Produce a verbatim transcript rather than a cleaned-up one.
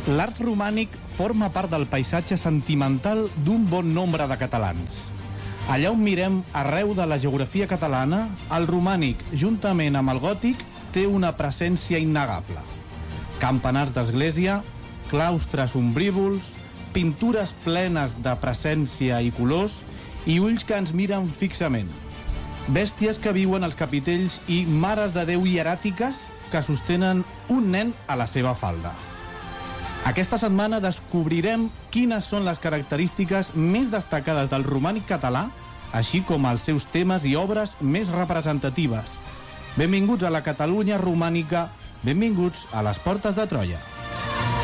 L'art romànic forma part del paisatge sentimental d'un bon nombre de catalans. Allà on mirem arreu de la geografia catalana, el romànic, juntament amb el gòtic, té una presència innegable. Campanars d'església, claustres ombrívols, pintures plenes de presència i colors i ulls que ens miren fixament. Bèsties que viuen als capitells i mares de Déu hieràtiques que sostenen un nen a la seva falda. Aquesta setmana descobrirem quines són les característiques més destacades del romànic català, així com els seus temes i obres més representatives. Benvinguts a la Catalunya romànica, benvinguts a les Portes de Troia.